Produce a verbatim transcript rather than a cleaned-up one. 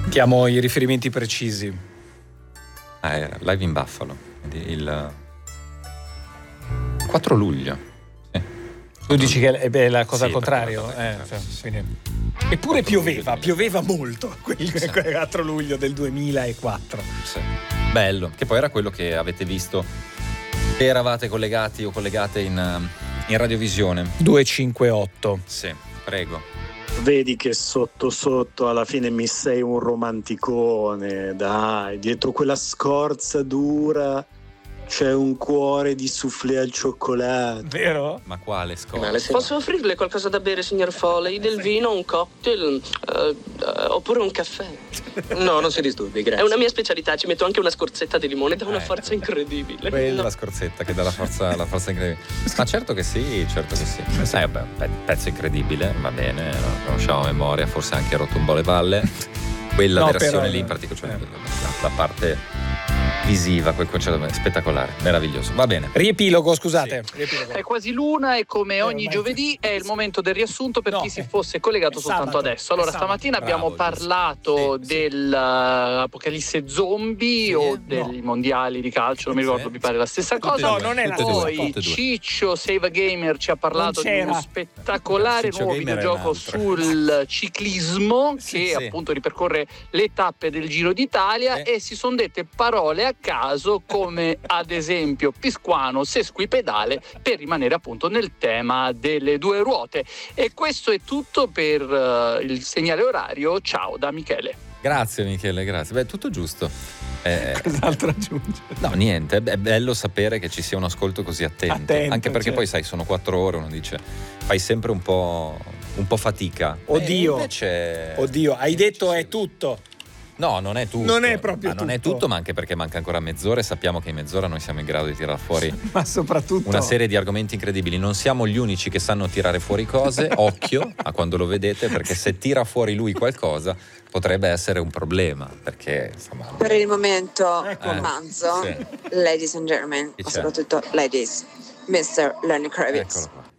Chiamo i riferimenti precisi. Ah, era live in Buffalo, il quattro luglio. Sì. Tu dici che è la cosa sì, al contrario? cosa Eh, contrario, sì, sì. quindi... Eppure pioveva, pioveva molto quel sì. quattro luglio del duemilaquattro. Sì. Bello, che poi era quello che avete visto se eravate collegati o collegate in, in radiovisione. duecentocinquantotto. Sì, prego. Vedi che sotto sotto alla fine mi sei un romanticone, dai, dietro quella scorza dura c'è un cuore di soufflé al cioccolato. Vero? Ma quale scorza? Posso offrirle qualcosa da bere, signor Foley? Del vino, un cocktail, uh, uh, oppure un caffè? No, non si disturbi, grazie. È una mia specialità, ci metto anche una scorzetta di limone, dà una Eh. forza incredibile. Quella No. la scorzetta che dà la forza, la forza incredibile. Ma certo che sì, certo che sì. Eh, vabbè, un pe- pezzo incredibile, va bene, lo conosciamo a memoria, forse anche rotto un po' le palle. Quella No, versione però, lì in eh. particolare, cioè, la, la parte visiva, quel concerto è spettacolare, meraviglioso. Va bene. Riepilogo, scusate. Sì. Riepilogo. È quasi l'una e come ogni ormai- giovedì è il momento del riassunto per No, chi si è- fosse collegato è soltanto sabato, adesso. Allora, è sabato. stamattina abbiamo Bravo, parlato giusto. Sì, sì. dell'apocalisse zombie Sì, o no. dei mondiali di calcio, non mi ricordo, Sì. mi pare la stessa Tutte e cosa. No, due, non è la tutte e due, Poi tutte e due. Ciccio Save a Gamer ci ha parlato Non di c'era. uno spettacolare Ciccio nuovo Gamer è videogioco un altro. sul ciclismo Sì, che sì. appunto ripercorre le tappe del Giro d'Italia Eh. e si sono dette parole a caso come ad esempio Pisquano sesquipedale per rimanere appunto nel tema delle due ruote. E questo è tutto per uh, il segnale orario. Ciao da Michele. Grazie Michele, grazie. Beh, tutto giusto. Eh, Cos'altro aggiungere? no, niente, è bello sapere che ci sia un ascolto così attento. Attento, anche perché certo. poi sai, sono quattro ore, uno dice, fai sempre un po', un po' fatica. Oddio. Eh, invece... Oddio, hai detto è tutto. No, non è tutto. Non è proprio ma non è tutto. tutto, ma anche perché manca ancora mezz'ora e sappiamo che in mezz'ora noi siamo in grado di tirare fuori Ma soprattutto una serie di argomenti incredibili. Non siamo gli unici che sanno tirare fuori cose. Occhio a quando lo vedete, perché se tira fuori lui qualcosa potrebbe essere un problema, perché insomma... Per il momento Ecco. romanzo, Sì. ladies and gentlemen, Chi ma c'è? soprattutto ladies, mister Lenny Kravitz. Eccolo qua.